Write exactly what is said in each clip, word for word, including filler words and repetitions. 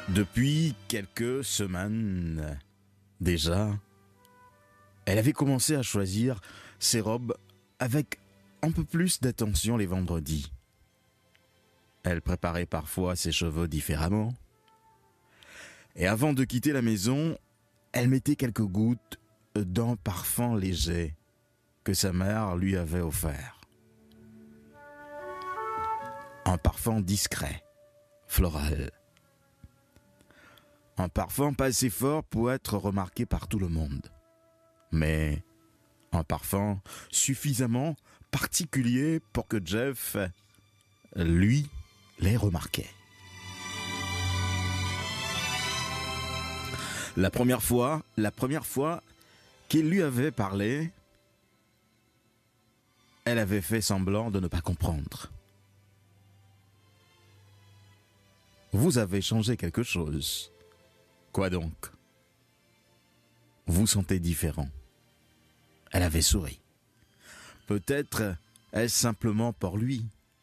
Depuis quelques semaines déjà, elle avait commencé à choisir ses robes avec un peu plus d'attention les vendredis. Elle préparait parfois ses cheveux différemment. Et avant de quitter la maison, elle mettait quelques gouttes d'un parfum léger que sa mère lui avait offert. Un parfum discret, floral. Un parfum pas assez fort pour être remarqué par tout le monde. Mais un parfum suffisamment particulier pour que Jeff, lui, l'ait remarqué. La première fois, la première fois qu'il lui avait parlé, elle avait fait semblant de ne pas comprendre. Vous avez changé quelque chose. Quoi donc? Vous sentez différent. Elle avait souri. Peut-être est-ce simplement pour lui.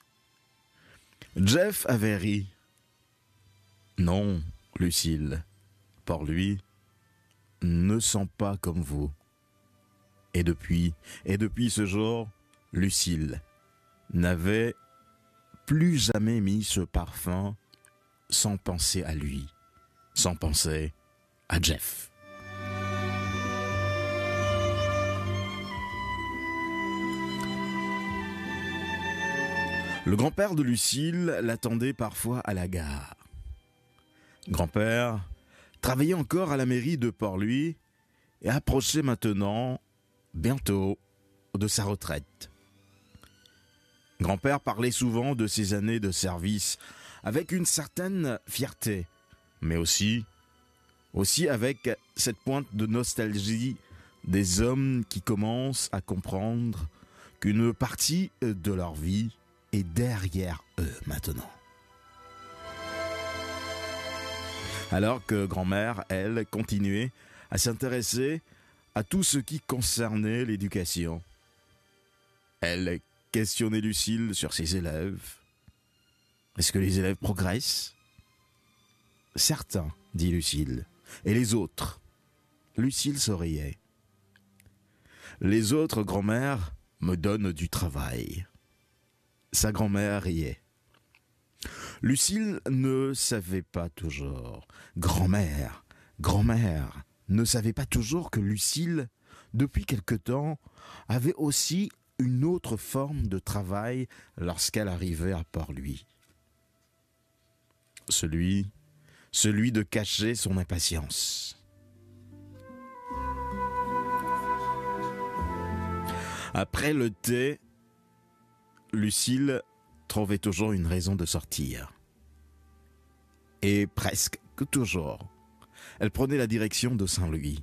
Jeff avait ri. Non, Lucille, pour lui, ne sent pas comme vous. Et depuis, et depuis ce jour, Lucille n'avait plus jamais mis ce parfum sans penser à lui, sans penser à Jeff. Le grand-père de Lucille l'attendait parfois à la gare. Grand-père travaillait encore à la mairie de Port-Louis et approchait maintenant, bientôt, de sa retraite. Grand-père parlait souvent de ses années de service avec une certaine fierté, mais aussi, aussi avec cette pointe de nostalgie des hommes qui commencent à comprendre qu'une partie de leur vie est derrière eux maintenant. Alors que grand-mère, elle, continuait à s'intéresser à tout ce qui concernait l'éducation. Elle questionnait Lucille sur ses élèves. Est-ce que les élèves progressent? Certains, dit Lucille. Et les autres? Lucille souriait. Les autres, grand-mère, me donnent du travail. Sa grand-mère riait. Lucille ne savait pas toujours. Grand-mère, grand-mère ne savait pas toujours que Lucille, depuis quelque temps, avait aussi une autre forme de travail lorsqu'elle arrivait à Port-Louis. Celui, celui de cacher son impatience. Après le thé, Lucille trouvait toujours une raison de sortir. Et presque que toujours, elle prenait la direction de Saint-Louis.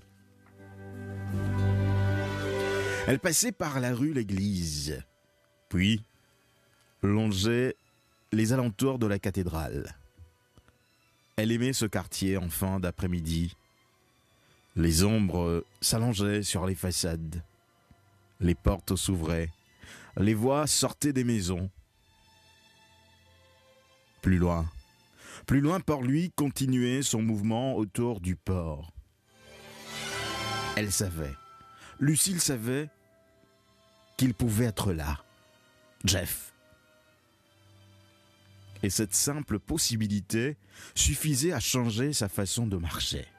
Elle passait par la rue L'Église, puis longeait les alentours de la cathédrale. Elle aimait ce quartier en fin d'après-midi. Les ombres s'allongeaient sur les façades. Les portes s'ouvraient. Les voix sortaient des maisons. Plus loin, plus loin pour lui continuait son mouvement autour du port. Elle savait, Lucille savait qu'il pouvait être là, Jeff. Et cette simple possibilité suffisait à changer sa façon de marcher.